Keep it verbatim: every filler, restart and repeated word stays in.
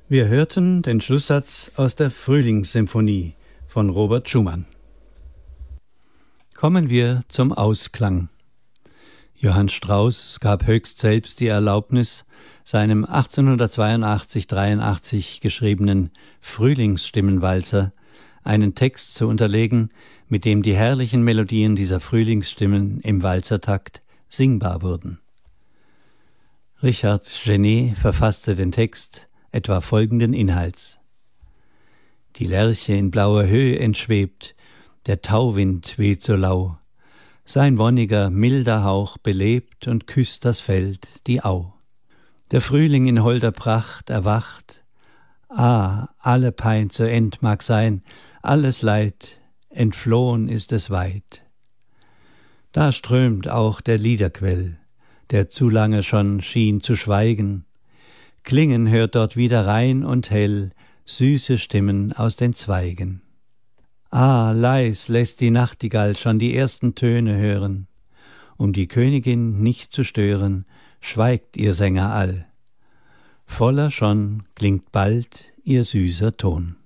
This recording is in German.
Wir hörten den Schlusssatz aus der Frühlingssymphonie von Robert Schumann. Kommen wir zum Ausklang. Johann Strauss gab höchst selbst die Erlaubnis, seinem achtzehnhundertzweiundachtzig dreiundachtzig geschriebenen Frühlingsstimmenwalzer einen Text zu unterlegen, mit dem die herrlichen Melodien dieser Frühlingsstimmen im Walzertakt singbar wurden. Richard Genet verfasste den Text etwa folgenden Inhalts: Die Lerche in blauer Höhe entschwebt, der Tauwind weht so lau, sein wonniger, milder Hauch belebt und küsst das Feld, die Au. Der Frühling in holder Pracht erwacht, ah, alle Pein zu End mag sein, alles Leid, entflohen ist es weit. Da strömt auch der Liederquell, der zu lange schon schien zu schweigen, klingen hört dort wieder rein und hell, süße Stimmen aus den Zweigen. Ah, leis lässt die Nachtigall schon die ersten Töne hören, um die Königin nicht zu stören, schweigt ihr Sänger all. Voller schon klingt bald ihr süßer Ton.